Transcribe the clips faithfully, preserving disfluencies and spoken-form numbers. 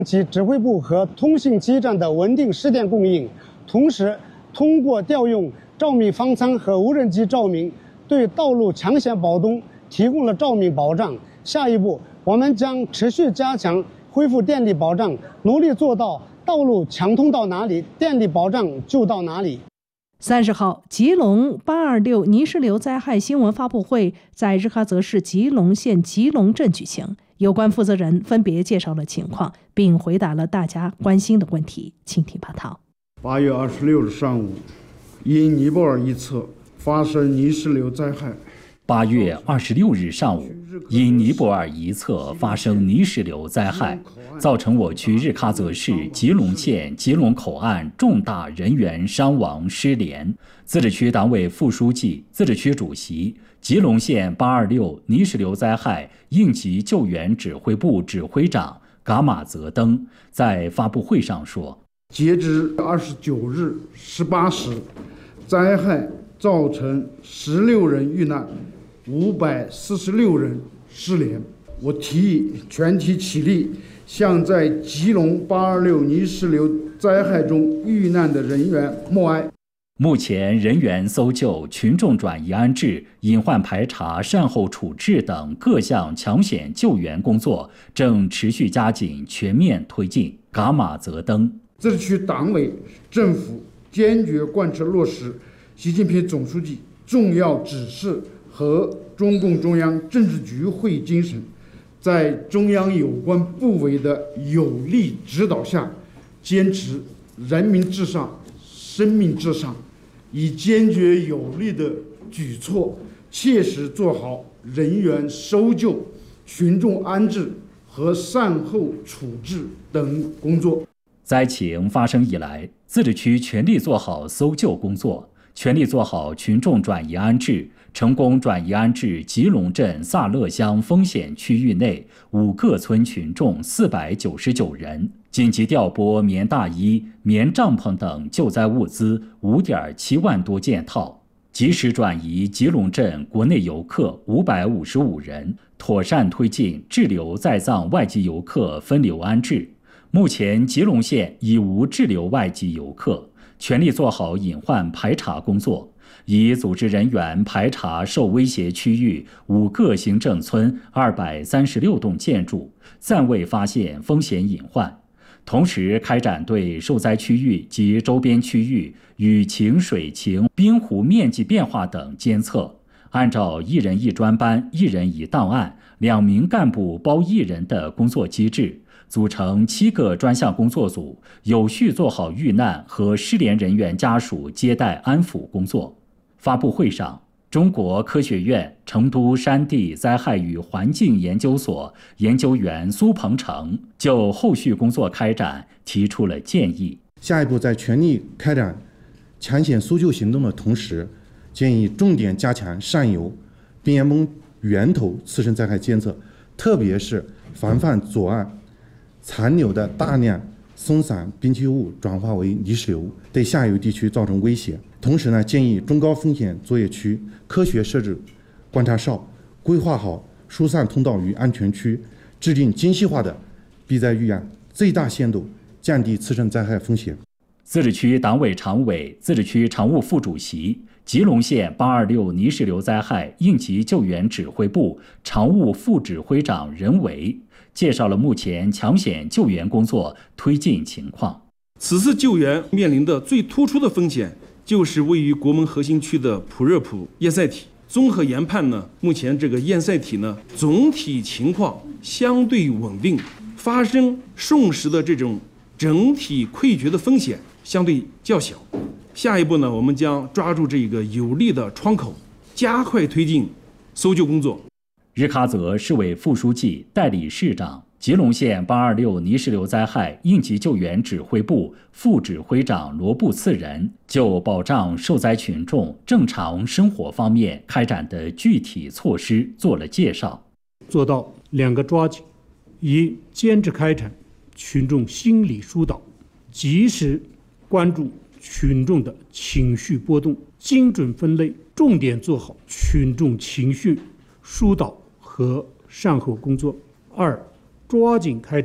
及指挥部和通信基站的稳定施电供应，同时通过调用照明方舱和无人机照明，对道路抢险保东提供了照明保障。下一步，我们将持续加强恢复电力保障，努力做到道路抢通到哪里，电力保障就到哪里。 三十号，吉隆八二六泥石流灾害新闻发布会在日喀则市吉隆县吉隆镇举行。有关负责人分别介绍了情况，并回答了大家关心的问题。请听报道。 八月二十六日上午，因尼泊尔一侧发生泥石流灾害。 八月二十六日上午，因尼泊尔一侧发生泥石流灾害，造成我区日喀则市吉隆县吉隆口岸重大人员伤亡失联。自治区党委副书记、自治区主席、吉隆县八二六泥石流灾害应急救援指挥部指挥长噶玛泽登在发布会上说：“ 截至二十九日十八时，灾害造成十六人遇难，五百四十六人失联。我提议全体起立，向在吉隆八二六泥石流灾害中遇难的人员默哀。” 目前，人员搜救、群众转移安置、隐患排查、善后处置等各项抢险救援工作正持续加紧、全面推进。噶玛泽登： 自治区党委政府坚决贯彻落实习近平总书记重要指示和中共中央政治局会议精神，在中央有关部委的有力指导下，坚持人民至上、生命至上，以坚决有力的举措，切实做好人员搜救、群众安置和善后处置等工作。 灾情发生以来，自治区全力做好搜救工作，全力做好群众转移安置，成功转移安置吉隆镇萨勒乡风险区域内五个村群众四百九十九人，紧急调拨棉大衣、棉帐篷等救灾物资五点七万多件套，及时转移吉隆镇国内游客五百五十五人，妥善推进滞留在藏外籍游客分流安置。目前，吉隆县已无滞留外籍游客，全力做好隐患排查工作，已组织人员排查受威胁区域五个行政村二百三十六栋建筑，暂未发现风险隐患。同时开展对受灾区域及周边区域雨情、水情、冰湖面积变化等监测，按照一人一专班、一人一档案、两名干部包一人的工作机制，组成七个专项工作组，有序做好遇难和失联人员家属接待安抚工作。发布会上，中国科学院成都山地灾害与环境研究所研究员苏鹏程就后续工作开展提出了建议。 下一步，在全力开展抢险搜救行动的同时，建议重点加强上游冰岩崩源头次生灾害监测，特别是防范左岸残留的大量松散冰积物转化为泥石流，对下游地区造成威胁。同时呢，建议中高风险作业区科学设置观察哨，规划好疏散通道与安全区，制定精细化的避灾预案，最大限度降低次生灾害风险。 自治区党委常委、自治区常务副主席、吉隆县八二六泥石流灾害应急救援指挥部常务副指挥长任维介绍了目前抢险救援工作推进情况。 此次救援面临的最突出的风险就是位于国门核心区的普热普堰塞体。综合研判呢，目前这个堰塞体呢总体情况相对稳定，发生瞬时的这种整体溃决的风险相对较小。下一步呢，我们将抓住这个有利的窗口，加快推进搜救工作。 日喀则市委副书记、代理市长、吉隆县八二六泥石流灾害应急救援指挥部副指挥长罗布次仁就保障受灾群众正常生活方面开展的具体措施做了介绍。 做到两个抓紧：一、坚持开展群众心理疏导，及时关注群众的情绪波动，精准分类，重点做好群众情绪疏导和善后工作；二、抓紧开展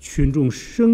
群众生